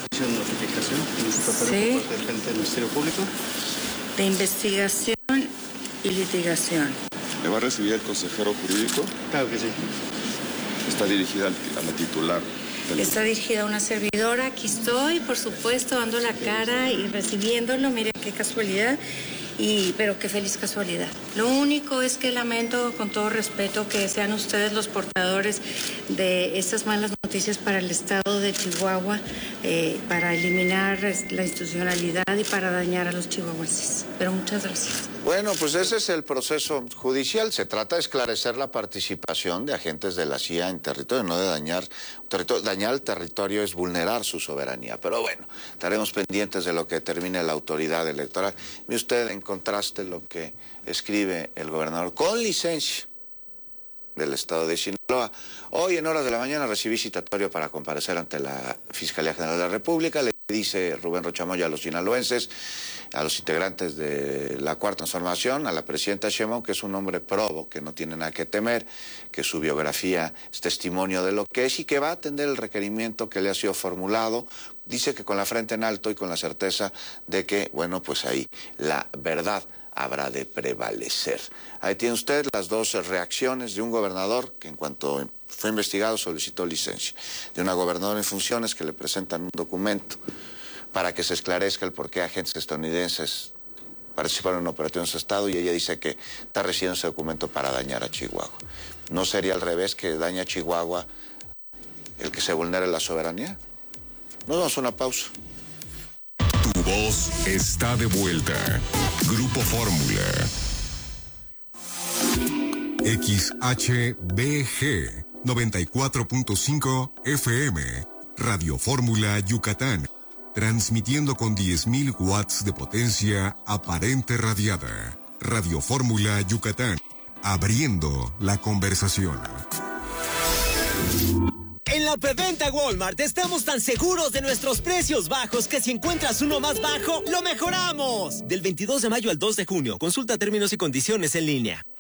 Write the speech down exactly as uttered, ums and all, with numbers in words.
juicio de notificación en su papel Sí. por parte del frente del Ministerio Público. De investigación y litigación. ¿Le va a recibir el consejero jurídico? Claro que sí. Está dirigida al- a la titular. del- Está dirigida a una servidora. Aquí estoy, por supuesto, dando la cara y recibiéndolo. Mire qué casualidad. Y, pero qué feliz casualidad. Lo único es que lamento, con todo respeto, que sean ustedes los portadores de estas malas noticias para el estado de Chihuahua, eh, para eliminar la institucionalidad y para dañar a los chihuahuenses. Pero muchas gracias. Bueno, pues ese es el proceso judicial. Se trata de esclarecer la participación de agentes de la C I A en territorio, no de dañar territorio. Dañar el territorio es vulnerar su soberanía. Pero bueno, estaremos pendientes de lo que determine la autoridad electoral. Ve usted en contraste lo que escribe el gobernador con licencia del estado de Sinaloa. Hoy en horas de la mañana recibí citatorio para comparecer ante la Fiscalía General de la República. Le dice Rubén Rocha Moya a los sinaloenses, a los integrantes de la Cuarta Transformación, a la presidenta Sheinbaum, que es un hombre probo, que no tiene nada que temer, que su biografía es testimonio de lo que es y que va a atender el requerimiento que le ha sido formulado. Dice que con la frente en alto y con la certeza de que, bueno, pues ahí la verdad habrá de prevalecer. Ahí tiene usted las dos reacciones de un gobernador que en cuanto fue investigado solicitó licencia, de una gobernadora en funciones que le presentan un documento para que se esclarezca el por qué agentes estadounidenses participaron en operativos en su estado y ella dice que está recibiendo ese documento para dañar a Chihuahua. ¿No sería al revés, que daña a Chihuahua el que se vulnere la soberanía? Nos vamos a una pausa. Tu voz está de vuelta. Grupo Fórmula. X H B G noventa y cuatro punto cinco F M. Radio Fórmula Yucatán. Transmitiendo con diez mil watts de potencia aparente radiada. Radio Fórmula Yucatán. Abriendo la conversación. En la preventa Walmart estamos tan seguros de nuestros precios bajos que si encuentras uno más bajo, lo mejoramos. Del veintidós de mayo al dos de junio, consulta términos y condiciones en línea.